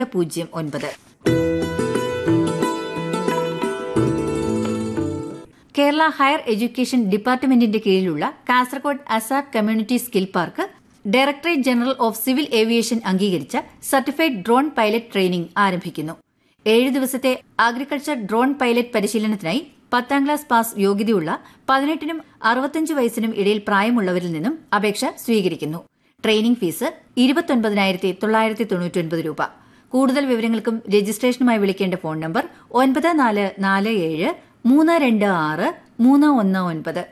09. Kerala higher education ഡിപ്പാർട്ട്മെന്റിന്റെ കീഴിലുള്ള Kasaragod ASAP community skill park directorate general of civil aviation അംഗീകരിച്ച certified drone pilot training ആരംഭിക്കുന്നു. 7 ദിവസത്തെ അഗ്രികൾച്ചർ ഡ്രോൺ പൈലറ്റ് പരിശീലനത്തിനായി 10ാം ക്ലാസ് പാസ് യോഗ്യതയുള്ള 18നും 65 വയസ്സിനും ഇടയിൽ പ്രായമുള്ളവരിൽ നിന്നും അപേക്ഷ സ്വീകരിക്കുന്നു. ട്രെയിനിംഗ് ഫീസ് 29,999 രൂപ. കൂടുതൽ വിവരങ്ങൾക്കും രജിസ്ട്രേഷനുമായി വിളിക്കേണ്ട ഫോൺ നമ്പർ 9447 326 319.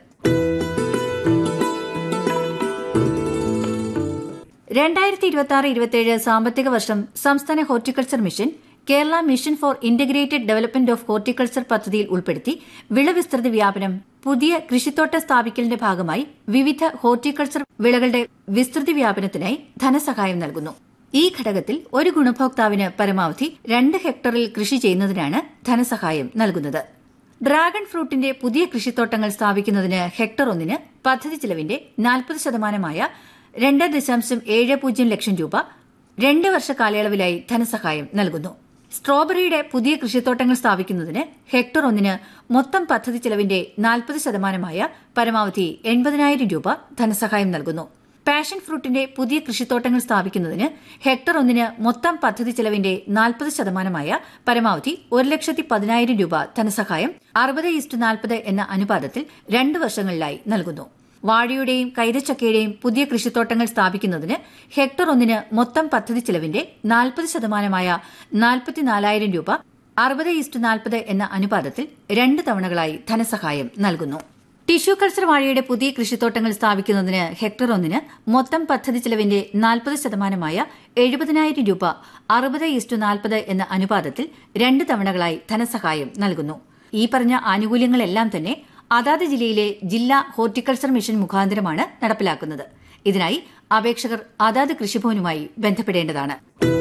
2026-27 സാമ്പത്തിക വർഷം സംസ്ഥാന horticulture mission Kerala mission four integrated development of horticulture പദ്ധതിയിൽ ഉൾപ്പെടുത്തി വിളവിസ്തൃതി വ്യാപനം, പുതിയ കൃഷിത്തോട്ടം സ്ഥാപിക്കലിന്റെ ഭാഗമായി വിവിധ ഹോർട്ടിക്കൾച്ചർ വിളകളുടെ വിസ്തൃതി വ്യാപനത്തിനായി ധനസഹായം നൽകുന്നു. ഈ ഘടകത്തിൽ ഒരു ഗുണഭോക്താവിന് പരമാവധി 2 ഹെക്ടറിൽ കൃഷി ചെയ്യുന്നതിനാണ് ധനസഹായം നൽകുന്നത്. ഡ്രാഗൺ ഫ്രൂട്ടിന്റെ പുതിയ കൃഷിത്തോട്ടങ്ങൾ സ്ഥാപിക്കുന്നതിന് ഹെക്ടർ ഒന്നിന് പദ്ധതി ചെലവിന്റെ 40% 2.70 ലക്ഷം രൂപ 2 വർഷ കാലയളവിലായി ധനസഹായം നൽകുന്നു. സ്ട്രോബെറിയുടെ പുതിയ കൃഷിത്തോട്ടങ്ങൾ സ്ഥാപിക്കുന്നതിന് ഹെക്ടർ ഒന്നിന് മൊത്തം പദ്ധതി ചെലവിന്റെ 40% പരമാവധി 80,000 രൂപ ധനസഹായം നൽകുന്നു. പാഷൻ ഫ്രൂട്ടിന്റെ പുതിയ കൃഷിത്തോട്ടങ്ങൾ സ്ഥാപിക്കുന്നതിന് ഹെക്ടർ ഒന്നിന് മൊത്തം പദ്ധതി ചെലവിന്റെ 40% പരമാവധി 1,10,000 രൂപ ധനസഹായം 60:40 എന്ന അനുപാതത്തിൽ 2 വർഷങ്ങളിലായി നൽകുന്നു. വാഴയുടെയും കൈതച്ചക്കയുടെയും പുതിയ കൃഷിത്തോട്ടങ്ങൾ സ്ഥാപിക്കുന്നതിന് ഹെക്ടർ ഒന്നിന് മൊത്തം പദ്ധതി ചെലവിന്റെ 40% 44,000 രൂപ 60:40 എന്ന അനുപാതത്തിൽ 2 തവണകളായി ധനസഹായം നൽകുന്നു. ടിഷ്യൂ കൾച്ചർ വാഴയുടെ പുതിയ കൃഷിത്തോട്ടങ്ങൾ സ്ഥാപിക്കുന്നതിന് ഹെക്ടർ ഒന്നിന് മൊത്തം പദ്ധതി ചെലവിന്റെ 40% 70,000 രൂപ 60:40 എന്ന അനുപാതത്തിൽ 2 തവണകളായി ധനസഹായം നൽകുന്നു. ഈ പറഞ്ഞ ആനുകൂല്യങ്ങളെല്ലാം തന്നെ അതാത് ജില്ലയിലെ ജില്ലാ ഹോർട്ടിക്കൾച്ചർ മിഷൻ മുഖാന്തരമാണ് നടപ്പിലാക്കുന്നത്. ഇതിനായി അപേക്ഷകർ അതാത് കൃഷിഭവനുമായി ബന്ധപ്പെടേണ്ടതാണ്.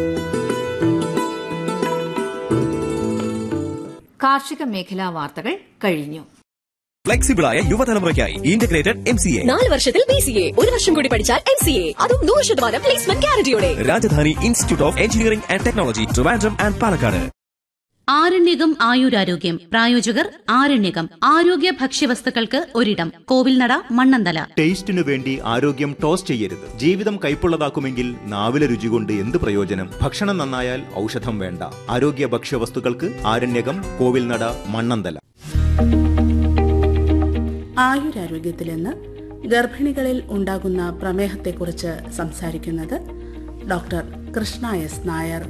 കാർഷിക മേഖലാ വാർത്തകൾ കഴിഞ്ഞു. ഫ്ലെക്സിബിളായ യുവതലമുറയ്ക്കായി ഇന്റഗ്രേറ്റഡ് MCA 4 വർഷത്തിൽ BCA, 1 വർഷം കൂടി പഠിച്ചാൽ MCA, അതും 100% placement ഗ്യാരണ്ടിയോടെ. Rajdhani institute of engineering and technology, Trivandrum and Palakkad. Aryanayakam ആയുരാരോഗ്യം പ്രായോജകർ ആരണ്യകം ആരോഗ്യ ഭക്ഷ്യവസ്തുക്കൾക്ക് ഒരിടം, കോവിൽനട, മണ്ണന്തല. ടേസ്റ്റിനു വേണ്ടി ആരോഗ്യം ടോസ് ചെയ്യരുത്. ജീവിതം കൈപ്പുള്ളതാക്കുമെങ്കിൽ നാവിലെ രുചി കൊണ്ട് എന്ത് പ്രയോജനം? ഭക്ഷണം നന്നായാൽ ഔഷധം വേണ്ട. ആരോഗ്യ ഭക്ഷ്യവസ്തുക്കൾക്ക് ആരണ്യകം, കോവിൽനട, മണ്ണന്തല. ആയുരാരോഗ്യത്തിൽ നിന്ന് ഗർഭിണികളിൽ ഉണ്ടാകുന്ന പ്രമേഹത്തെക്കുറിച്ച് സംസാരിക്കുന്നത് ഡോക്ടർ കൃഷ്ണ എസ് നായർ.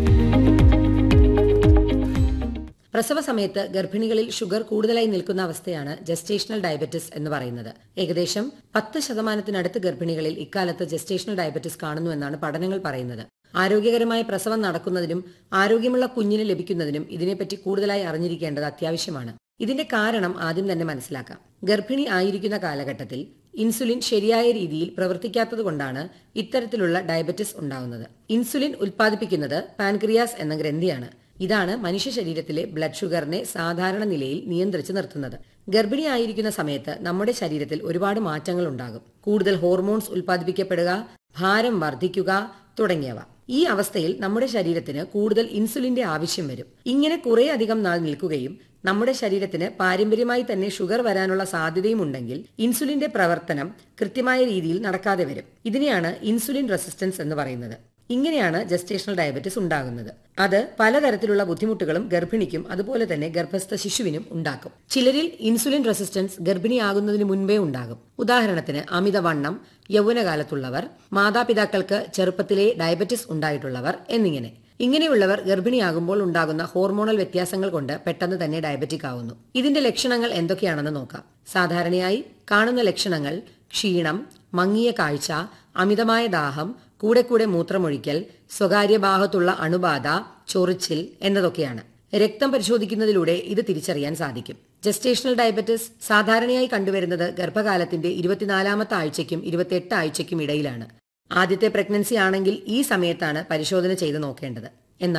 പ്രസവ സമയത്ത് ഗർഭിണികളിൽ ഷുഗർ കൂടുതലായി നിൽക്കുന്ന അവസ്ഥയാണ് ജസ്റ്റേഷണൽ ഡയബറ്റിസ് എന്ന് പറയുന്നത്. ഏകദേശം 10% ഗർഭിണികളിൽ ഇക്കാലത്ത് ജസ്റ്റേഷണൽ ഡയബറ്റിസ് കാണുന്നുവെന്നാണ് പഠനങ്ങൾ പറയുന്നത്. ആരോഗ്യകരമായ പ്രസവം നടക്കുന്നതിനും ആരോഗ്യമുള്ള കുഞ്ഞിന് ലഭിക്കുന്നതിനും ഇതിനെപ്പറ്റി കൂടുതലായി അറിഞ്ഞിരിക്കേണ്ടത് അത്യാവശ്യമാണ്. ഇതിന്റെ കാരണം ആദ്യം തന്നെ മനസ്സിലാക്കാം. ഗർഭിണി ആയിരിക്കുന്ന കാലഘട്ടത്തിൽ ഇൻസുലിൻ ശരിയായ രീതിയിൽ പ്രവർത്തിക്കാത്തതുകൊണ്ടാണ് ഇത്തരത്തിലുള്ള ഡയബറ്റിസ് ഉണ്ടാകുന്നത്. ഇൻസുലിൻ ഉൽപ്പാദിപ്പിക്കുന്നത് പാൻക്രിയാസ് എന്ന ഗ്രന്ഥിയാണ്. ഇതാണ് മനുഷ്യ ശരീരത്തിലെ ബ്ലഡ് ഷുഗറിനെ സാധാരണ നിലയിൽ നിയന്ത്രിച്ചു നിർത്തുന്നത്. ഗർഭിണിയായിരിക്കുന്ന സമയത്ത് നമ്മുടെ ശരീരത്തിൽ ഒരുപാട് മാറ്റങ്ങൾ ഉണ്ടാകും. കൂടുതൽ ഹോർമോൺസ് ഉൽപ്പാദിപ്പിക്കപ്പെടുക, ഭാരം വർദ്ധിക്കുക തുടങ്ങിയവ. ഈ അവസ്ഥയിൽ നമ്മുടെ ശരീരത്തിന് കൂടുതൽ ഇൻസുലിന്റെ ആവശ്യം വരും. ഇങ്ങനെ കുറെ അധികം നാൾ നിൽക്കുകയും നമ്മുടെ ശരീരത്തിന് പാരമ്പര്യമായി തന്നെ ഷുഗർ വരാനുള്ള സാധ്യതയും ഉണ്ടെങ്കിൽ ഇൻസുലിന്റെ പ്രവർത്തനം കൃത്യമായ രീതിയിൽ നടക്കാതെ വരും. ഇതിനെയാണ് ഇൻസുലിൻ റെസിസ്റ്റൻസ് എന്ന് പറയുന്നത്. ഇങ്ങനെയാണ് ജസ്റ്റേഷണൽ ഡയബറ്റിസ് ഉണ്ടാകുന്നത്. അത് പലതരത്തിലുള്ള ബുദ്ധിമുട്ടുകളും ഗർഭിണിക്കും അതുപോലെ തന്നെ ഗർഭസ്ഥ ശിശുവിനും ഉണ്ടാക്കും. ചിലരിൽ ഇൻസുലിൻ റെസിസ്റ്റൻസ് ഗർഭിണിയാകുന്നതിന് മുൻപേ ഉണ്ടാകും. ഉദാഹരണത്തിന് അമിതവണ്ണം, യൗവനകാലത്തുള്ളവർ, മാതാപിതാക്കൾക്ക് ചെറുപ്പത്തിലെ ഡയബറ്റിസ് ഉണ്ടായിട്ടുള്ളവർ എന്നിങ്ങനെ. ഇങ്ങനെയുള്ളവർ ഗർഭിണിയാകുമ്പോൾ ഉണ്ടാകുന്ന ഹോർമോണൽ വ്യത്യാസങ്ങൾ കൊണ്ട് പെട്ടെന്ന് തന്നെ ഡയബറ്റിക് ആവുന്നു. ഇതിന്റെ ലക്ഷണങ്ങൾ എന്തൊക്കെയാണെന്ന് നോക്കാം. സാധാരണയായി കാണുന്ന ലക്ഷണങ്ങൾ ക്ഷീണം, മങ്ങിയ കാഴ്ച, അമിതമായ ദാഹം, കൂടെ മൂത്രമൊഴിക്കൽ, സ്വകാര്യ ഭാഗത്തുള്ള അണുബാധ, ചൊറിച്ചിൽ എന്നതൊക്കെയാണ്. രക്തം പരിശോധിക്കുന്നതിലൂടെ ഇത് തിരിച്ചറിയാൻ സാധിക്കും. ജസ്റ്റേഷണൽ ഡയബറ്റിസ് സാധാരണയായി കണ്ടുവരുന്നത് ഗർഭകാലത്തിന്റെ 24ാമത്തെ ആഴ്ചയ്ക്കും 28 ആഴ്ചയ്ക്കും ഇടയിലാണ്. ആദ്യത്തെ പ്രഗ്നൻസി ആണെങ്കിൽ ഈ സമയത്താണ് പരിശോധന ചെയ്ത് നോക്കേണ്ടത്. എന്നാൽ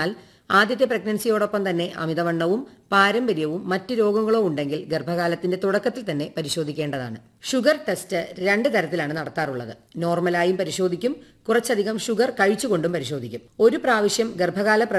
ആദ്യത്തെ പ്രഗ്നൻസിയോടൊപ്പം തന്നെ അമിതവണ്ണവും പാരമ്പര്യവും മറ്റ് രോഗങ്ങളോ ഉണ്ടെങ്കിൽ ഗർഭകാലത്തിന്റെ തുടക്കത്തിൽ തന്നെ പരിശോധിക്കേണ്ടതാണ്. ഷുഗർ ടെസ്റ്റ് 2 തരത്തിലാണ് നടത്താറുള്ളത്. നോർമലായും പരിശോധിക്കും, കുറച്ചധികം ഷുഗർ കഴിച്ചുകൊണ്ടും പരിശോധിക്കും. ഒരു പ്രാവശ്യം ഗർഭകാല